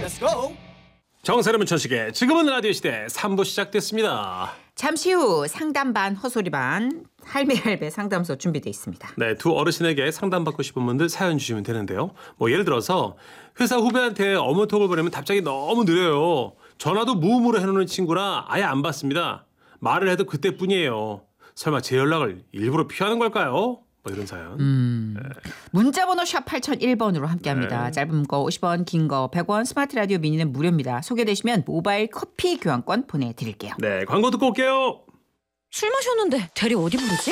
Let's go. 정세롬 문천식의 지금은 라디오 시대 3부 시작됐습니다. 잠시 후 상담 반 헛소리 반 할배할배 상담소 준비되어 있습니다. 네, 두 어르신에게 상담받고 싶은 분들 사연 주시면 되는데요. 뭐 예를 들어서 회사 후배한테 업무톡을 보내면 답장이 너무 느려요. 전화도 무음으로 해놓는 친구라 아예 안 받습니다. 말을 해도 그때뿐이에요. 설마 제 연락을 일부러 피하는 걸까요? 뭐 이런 사연. 문자번호 샵 8001번으로 함께합니다. 네. 짧은 거 50원, 긴 거 100원, 스마트 라디오 미니는 무료입니다. 소개되시면 모바일 커피 교환권 보내드릴게요. 네, 광고 듣고 올게요. 술 마셨는데 대리 어디 부르지?